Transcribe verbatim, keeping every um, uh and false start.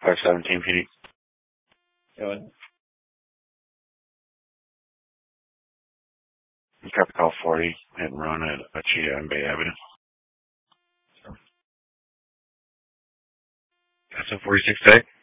five seventeen P D. Go ahead. Copy call forty, hit and run at Achita and Bay Avenue. That's a forty-six day.